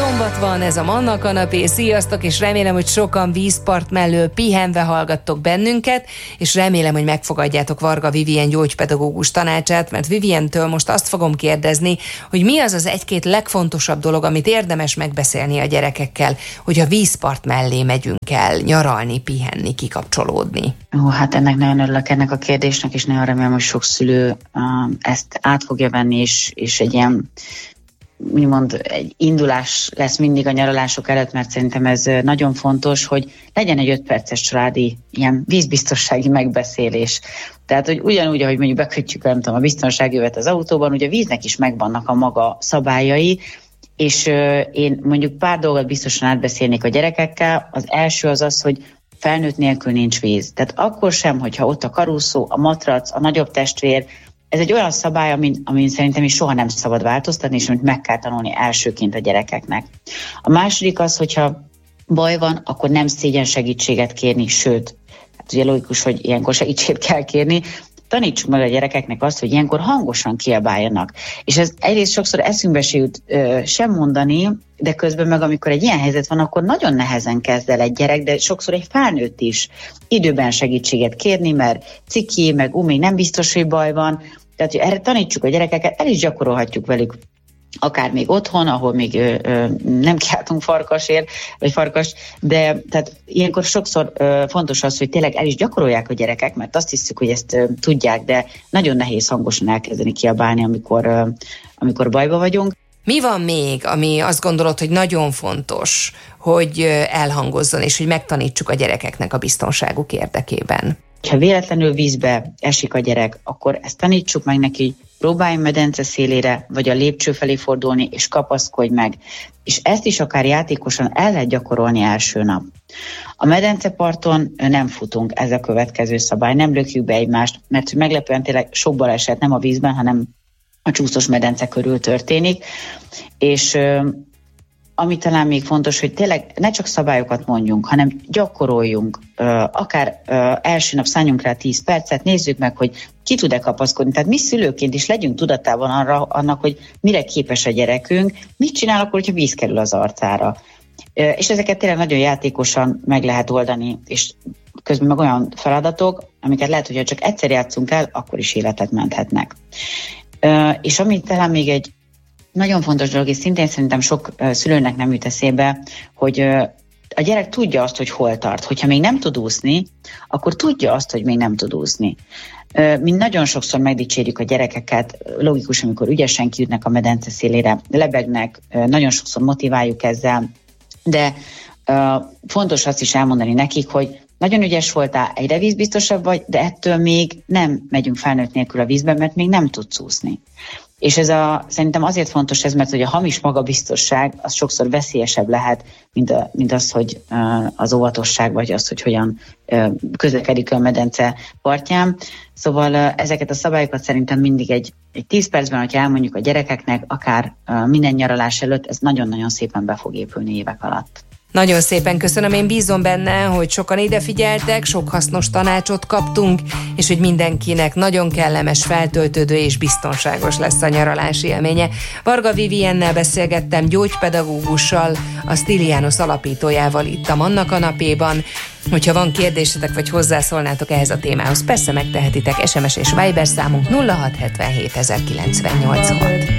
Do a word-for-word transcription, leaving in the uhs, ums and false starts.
Szombat van, ez a Manna Kanapé. Sziasztok, és remélem, hogy sokan vízpart mellől pihenve hallgattok bennünket, és remélem, hogy megfogadjátok Varga Vivien gyógypedagógus tanácsát, mert Vivientől most azt fogom kérdezni, hogy mi az az egy-két legfontosabb dolog, amit érdemes megbeszélni a gyerekekkel, hogyha vízpart mellé megyünk el nyaralni, pihenni, kikapcsolódni. Ó, hát ennek nagyon örülök ennek a kérdésnek, és nagyon remélem, hogy sok szülő uh, ezt át fogja venni, és, és egy ilyen úgymond egy indulás lesz mindig a nyaralások előtt, mert szerintem ez nagyon fontos, hogy legyen egy öt perces családi ilyen vízbiztonsági megbeszélés. Tehát, hogy ugyanúgy, ahogy mondjuk bekötjük, nem tudom, a biztonságjövet az autóban, ugye a víznek is megvannak a maga szabályai, és uh, én mondjuk pár dolgot biztosan átbeszélnék a gyerekekkel. Az első az az, hogy felnőtt nélkül nincs víz. Tehát akkor sem, hogyha ott a karuszó, a matrac, a nagyobb testvér, ez egy olyan szabály, amin, amin szerintem is soha nem szabad változtatni, és amit meg kell tanulni elsőként a gyerekeknek. A második az, hogyha baj van, akkor nem szégyen segítséget kérni, sőt, hát ugye logikus, hogy ilyenkor segítséget kell kérni, tanítsuk meg a gyerekeknek azt, hogy ilyenkor hangosan kiabáljanak. És ez egyrészt sokszor eszünkbe se jut ö, sem mondani, de közben meg amikor egy ilyen helyzet van, akkor nagyon nehezen kezd el egy gyerek, de sokszor egy felnőtt is időben segítséget kérni, mert ciki, meg ú, még nem biztos, hogy baj van. Tehát, hogy erre tanítsuk a gyerekeket, el is gyakorolhatjuk velük, akár még otthon, ahol még ö, ö, nem kiáltunk farkasért, vagy farkas, de tehát ilyenkor sokszor ö, fontos az, hogy tényleg el is gyakorolják a gyerekek, mert azt hiszük, hogy ezt ö, tudják, de nagyon nehéz hangosan elkezdeni kiabálni, amikor, ö, amikor bajba vagyunk. Mi van még, ami azt gondolod, hogy nagyon fontos, hogy elhangozzon, és hogy megtanítsuk a gyerekeknek a biztonságuk érdekében? Ha véletlenül vízbe esik a gyerek, akkor ezt tanítsuk meg neki, próbálj medence szélére, vagy a lépcső felé fordulni, és kapaszkodj meg. És ezt is akár játékosan el lehet gyakorolni első nap. A medenceparton nem futunk, ez a következő szabály, nem lökjük be egymást, mert meglepően tényleg sok baleset nem a vízben, hanem a csúszós medence körül történik, és ami talán még fontos, hogy tényleg ne csak szabályokat mondjunk, hanem gyakoroljunk, akár első nap szálljunk rá tíz percet, nézzük meg, hogy ki tud-e kapaszkodni. Tehát mi szülőként is legyünk tudatában arra, annak, hogy mire képes a gyerekünk, mit csinál akkor, hogyha víz kerül az arcára. És ezeket tényleg nagyon játékosan meg lehet oldani, és közben meg olyan feladatok, amiket lehet, hogyha csak egyszer játszunk el, akkor is életet menthetnek. És amit talán még egy nagyon fontos dolog, és szintén szerintem sok szülőnek nem jut eszébe, hogy a gyerek tudja azt, hogy hol tart. Hogyha még nem tud úszni, akkor tudja azt, hogy még nem tud úszni. Mi nagyon sokszor megdicsérjük a gyerekeket, logikus, amikor ügyesen kijutnak a medence szélére, lebegnek, nagyon sokszor motiváljuk ezzel, de fontos azt is elmondani nekik, hogy nagyon ügyes voltál, egyre vízbiztosabb vagy, de ettől még nem megyünk felnőtt nélkül a vízbe, mert még nem tudsz úszni. És ez a, szerintem azért fontos ez, mert hogy a hamis magabiztosság az sokszor veszélyesebb lehet, mint, a, mint az, hogy uh, az óvatosság, vagy az, hogy hogyan uh, közlekedik a medence partján. Szóval uh, ezeket a szabályokat szerintem mindig egy, egy tíz percben, hogyha elmondjuk a gyerekeknek, akár uh, minden nyaralás előtt, ez nagyon-nagyon szépen be fog épülni évek alatt. Nagyon szépen köszönöm, én bízom benne, hogy sokan ide figyeltek, sok hasznos tanácsot kaptunk, és hogy mindenkinek nagyon kellemes, feltöltődő és biztonságos lesz a nyaralási élménye. Varga Viviennel beszélgettem, gyógypedagógussal, a Stylianus alapítójával itt a Manna Kanapéban. Hogyha van kérdésetek, vagy hozzászólnátok ehhez a témához, persze megtehetitek. es em es és Viber számunk nulla hat hetvenhét ezerkilencszáznyolcvanhat.